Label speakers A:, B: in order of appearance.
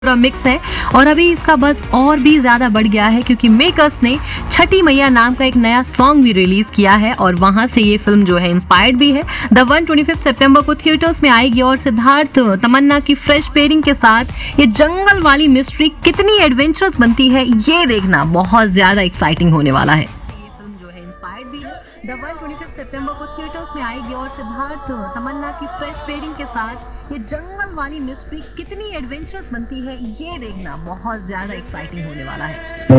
A: पूरा मिक्स है और अभी इसका बज़ और भी ज्यादा बढ़ गया है क्योंकि मेकर्स ने छठी मैया नाम का एक नया सॉन्ग भी रिलीज किया है और वहां से ये फिल्म जो है इंस्पायर्ड भी है। द वन 25 सितंबर को थिएटर्स में आएगी और सिद्धार्थ तमन्ना की फ्रेश पेयरिंग के साथ ये जंगल वाली मिस्ट्री कितनी एडवेंचरस बनती है ये देखना बहुत ज्यादा एक्साइटिंग होने वाला है। द वन 25 सितंबर को थिएटर्स में आएगी और सिद्धार्थ तमन्ना की फ्रेश पेयरिंग के साथ ये जंगल वाली मिस्ट्री कितनी एडवेंचरस बनती है ये देखना बहुत ज्यादा एक्साइटिंग होने वाला है।